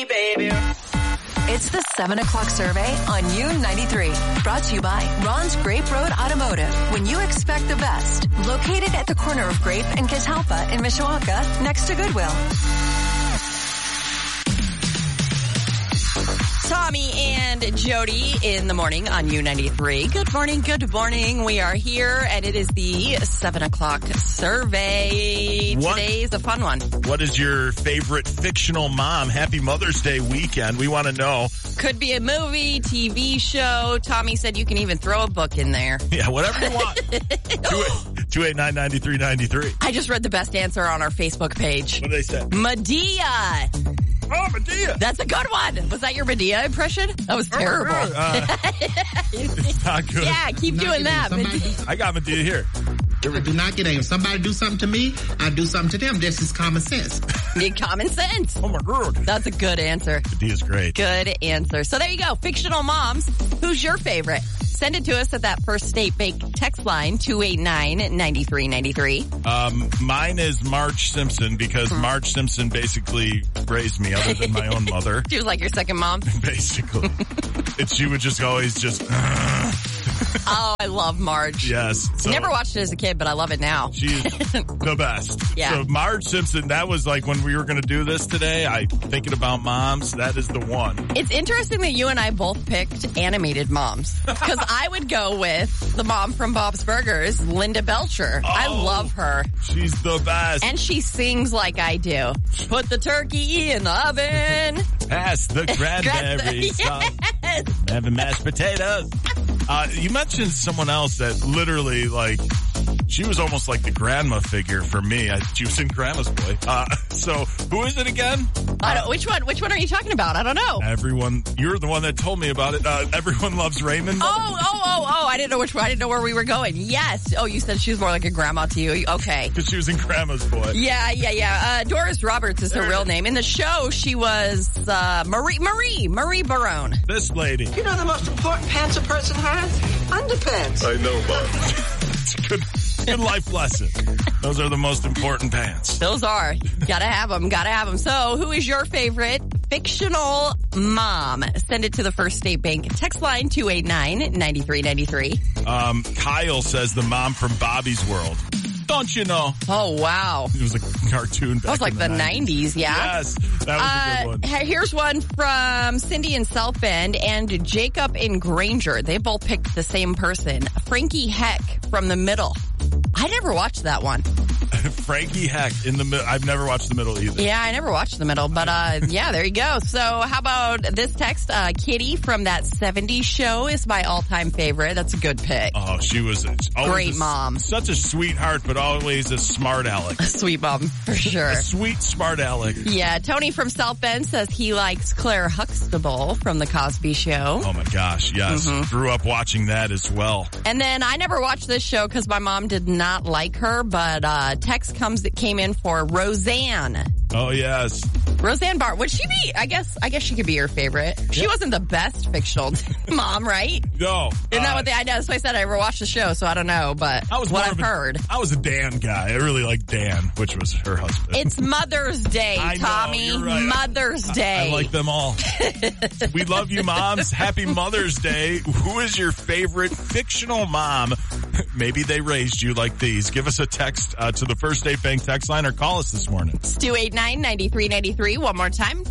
Baby. It's the 7 o'clock survey on U93. Brought to you by Ron's Grape Road Automotive. When you expect the best. Located at the corner of Grape and Catalpa in Mishawaka, next to Goodwill. Tommy and Jody in the morning on U93. Good morning, good morning. We are here, and it is the 7 o'clock survey. Today's a fun one. What is your favorite fictional mom? Happy Mother's Day weekend. We want to know. Could be a movie, TV show. Tommy said you can even throw a book in there. Yeah, whatever you want. 289-9393. I just read the best answer on our Facebook page. What did they say? Medea. Oh, Medea. That's a good one. Was that your Medea impression? That was terrible. It's not good. Yeah, keep doing that. I got Medea here. I do not get angry. If somebody do something to me, I do something to them. This is common sense. Need common sense. Oh, my God. That's a good answer. Medea's great. Good answer. So there you go. Fictional moms. Who's your favorite? Send it to us at that First State Bank text line, 289-9393. Mine is Marge Simpson because Marge Simpson basically raised me other than my own mother. She was like your second mom? Basically. And she would just always just... Oh, I love Marge. Yes. So never watched it as a kid, but I love it now. She's the best. Yeah. So Marge Simpson, that was like when we were going to do this today, thinking about moms, that is the one. It's interesting that you and I both picked animated moms. Because I would go with the mom from Bob's Burgers, Linda Belcher. I love her. She's the best. And she sings like I do. Put the turkey in the oven. Pass the cranberries. Yes. Having mashed potatoes. You mentioned someone else that literally, like, she was almost like the grandma figure for me. She was in Grandma's Boy. So who is it again? Which one are you talking about? I don't know. Everyone. You're the one that told me about it. Everyone Loves Raymond. Oh, I didn't know which one. I didn't know where we were going. Yes. Oh, you said she was more like a grandma to you. Okay. Because she was in Grandma's Boy. Yeah. Doris Roberts is her real name. In the show, she was Marie Barone. This lady. You know the most important pants a person has? Underpants. I know, Bob. It's a good life lesson. Those are the most important pants. Those are. Gotta have them. So, who is your favorite fictional mom? Send it to the First State Bank text line, 289-9393. Kyle says the mom from Bobby's World. Don't you know? Oh, wow. It was a cartoon back that was like in the 90s, yeah? Yes, that was a good one. Here's one from Cindy in South Bend and Jacob in Granger. They both picked the same person. Frankie Heck from The Middle. I never watched that one. Frankie Heck in The Middle. I've never watched The Middle either. Yeah, I never watched The Middle, but yeah, there you go. So how about this text? Kitty from That 70s Show is my all-time favorite. That's a good pick. Oh, she was great mom. Such a sweetheart, but always a smart aleck. A sweet mom, for sure. A sweet, smart aleck. Yeah, Tony from South Bend says he likes Claire Huxtable from The Cosby Show. Oh my gosh, yes. Mm-hmm. Grew up watching that as well. And then I never watched this show because my mom did not like her, but text came in for Roseanne. Oh, yes. Roseanne Barr. Would she be, I guess she could be your favorite. She wasn't the best fictional mom, right? No. Isn't that what I know? That's why I said I never watched the show, so I don't know, but what I've heard. I was a Dan guy. I really liked Dan, which was her husband. It's Mother's Day, Tommy. You're right. Mother's Day. I like them all. We love you, moms. Happy Mother's Day. Who is your favorite fictional mom? Maybe they raised you like these. Give us a text to the First State Bank text line or call us this morning. It's 289-9393. One more time,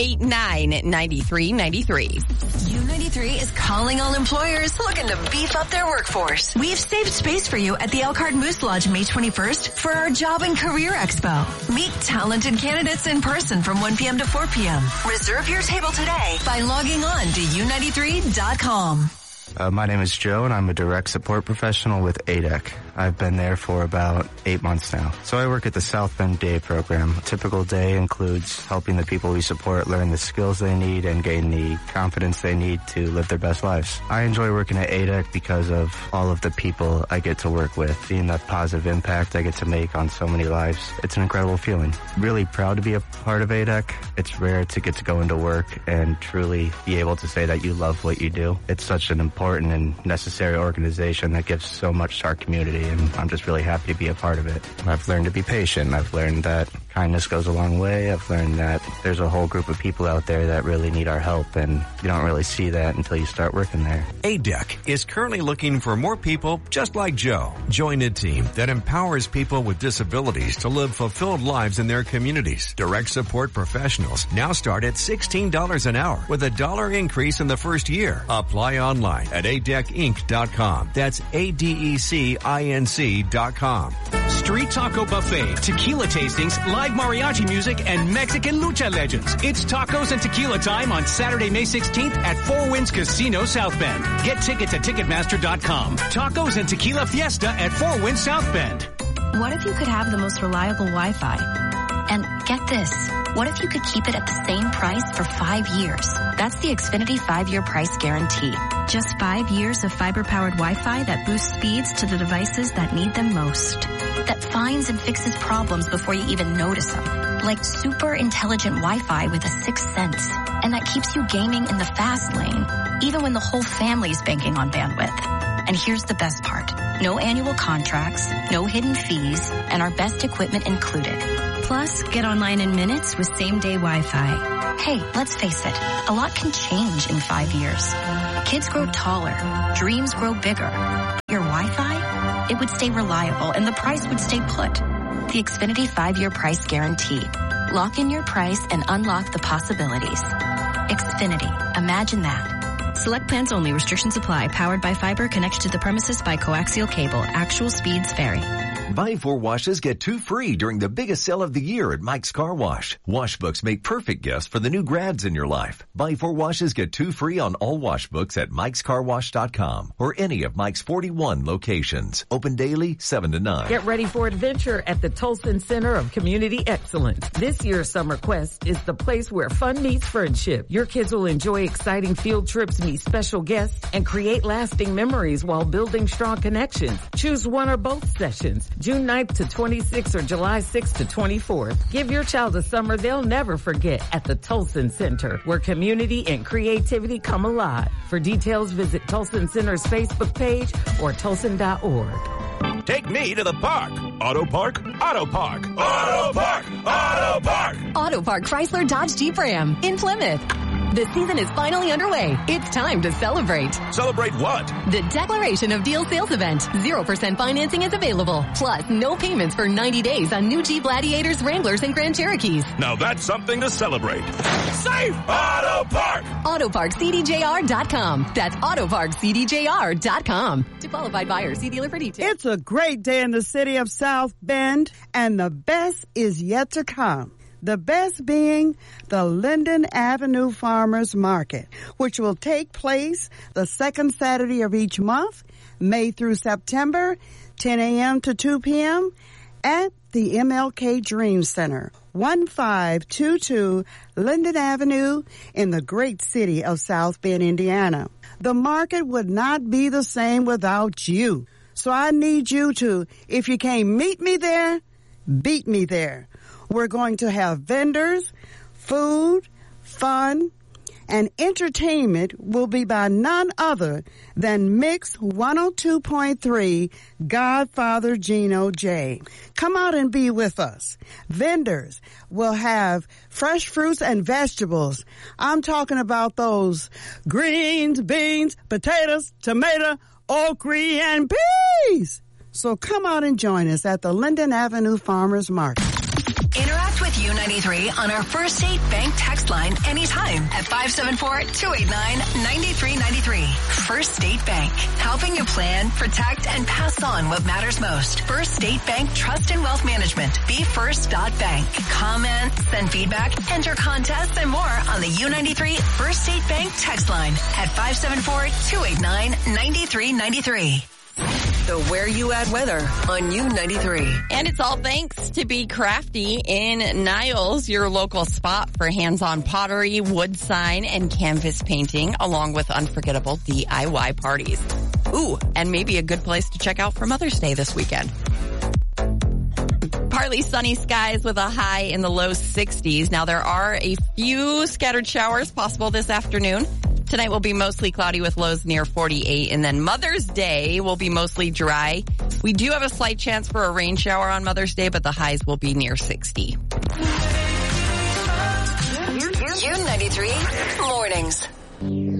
289-9393. U93 is calling all employers looking to beef up their workforce. We've saved space for you at the Elkhart Moose Lodge May 21st for our Job and Career Expo. Meet talented candidates in person from 1 p.m. to 4 p.m. Reserve your table today by logging on to u93.com. My name is Joe, and I'm a direct support professional with ADEC. I've been there for about 8 months now. So I work at the South Bend Day program. A typical day includes helping the people we support learn the skills they need and gain the confidence they need to live their best lives. I enjoy working at ADEC because of all of the people I get to work with, seeing the positive impact I get to make on so many lives. It's an incredible feeling. Really proud to be a part of ADEC. It's rare to get to go into work and truly be able to say that you love what you do. It's such an important and necessary organization that gives so much to our community. and I'm just really happy to be a part of it. I've learned to be patient. I've learned that kindness goes a long way. I've learned that there's a whole group of people out there that really need our help, and you don't really see that until you start working there. ADEC is currently looking for more people just like Joe. Join a team that empowers people with disabilities to live fulfilled lives in their communities. Direct support professionals now start at $16 an hour with a $1 increase in the first year. Apply online at adecinc.com. That's ADECINC.com. Street Taco Buffet, tequila tastings, live mariachi music, and Mexican lucha legends. It's tacos and tequila time on Saturday, May 16th at Four Winds Casino South Bend. Get tickets at Ticketmaster.com. Tacos and tequila fiesta at Four Winds South Bend. What if you could have the most reliable Wi-Fi? And get this, what if you could keep it at the same price for 5 years? That's the Xfinity 5-year price guarantee. Just 5 years of fiber-powered Wi-Fi that boosts speeds to the devices that need them most. That finds and fixes problems before you even notice them. Like super intelligent Wi-Fi with a sixth sense. And that keeps you gaming in the fast lane, even when the whole family's banking on bandwidth. And here's the best part. No annual contracts, no hidden fees, and our best equipment included. Plus, get online in minutes with same-day Wi-Fi. Hey, let's face it, a lot can change in 5 years. Kids grow taller, dreams grow bigger. Your Wi-Fi? It would stay reliable and the price would stay put. The Xfinity 5-year price guarantee. Lock in your price and unlock the possibilities. Xfinity. Imagine that. Select plans only. Restrictions apply. Powered by fiber. Connected to the premises by coaxial cable. Actual speeds vary. Buy 4 washes, get 2 free during the biggest sale of the year at Mike's Car Wash. Wash books make perfect gifts for the new grads in your life. Buy 4 washes, get 2 free on all wash books at mikescarwash.com or any of Mike's 41 locations. Open daily, 7 to 9. Get ready for adventure at the Tolson Center of Community Excellence. This year's Summer Quest is the place where fun meets friendship. Your kids will enjoy exciting field trips, meet special guests, and create lasting memories while building strong connections. Choose one or both sessions. June 9th to 26th or July 6th to 24th. Give your child a summer they'll never forget at the Tolson Center, where community and creativity come alive. For details, visit Tolson Center's Facebook page or tolson.org. Take me to the park. Auto Park, Auto Park, Auto Park, Auto Park. Auto Park Chrysler Dodge Jeep Ram in Plymouth. The season is finally underway. It's time to celebrate. Celebrate what? The Declaration of Deal sales event. 0% financing is available. Plus, no payments for 90 days on new Jeep Gladiators, Wranglers, and Grand Cherokees. Now that's something to celebrate. Safe Auto Park! AutoParkCDJR.com. That's AutoParkCDJR.com. To qualified buyers, see dealer for details. It's a great day in the city of South Bend, and the best is yet to come. The best being the Linden Avenue Farmers Market, which will take place the second Saturday of each month, May through September, 10 a.m. to 2 p.m. at the MLK Dream Center, 1522 Linden Avenue in the great city of South Bend, Indiana. The market would not be the same without you. So I need you to, if you can't meet me there, beat me there. We're going to have vendors, food, fun, and entertainment will be by none other than Mix 102.3 Godfather Gino J. Come out and be with us. Vendors will have fresh fruits and vegetables. I'm talking about those greens, beans, potatoes, tomato, okra, and peas. So come out and join us at the Linden Avenue Farmers Market. Interact with U93 on our First State Bank text line anytime at 574-289-9393. First State Bank, helping you plan, protect, and pass on what matters most. First State Bank Trust and Wealth Management. BeFirst.bank. Comment, send feedback, enter contests, and more on the U93 First State Bank text line at 574-289-9393. The Where You At weather on U93. And it's all thanks to Be Crafty in Niles, your local spot for hands-on pottery, wood sign, and canvas painting, along with unforgettable DIY parties. Ooh, and maybe a good place to check out for Mother's Day this weekend. Partly sunny skies with a high in the low 60s. Now there are a few scattered showers possible this afternoon. Tonight will be mostly cloudy with lows near 48, and then Mother's Day will be mostly dry. We do have a slight chance for a rain shower on Mother's Day, but the highs will be near 60. U93 Mornings.